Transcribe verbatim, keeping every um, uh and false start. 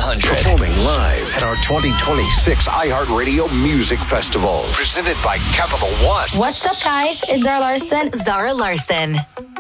hundred. Performing live at our twenty twenty-six iHeartRadio Music Festival. Presented by Capital One. What's up, guys? It's Zara Larson. Zara Larson.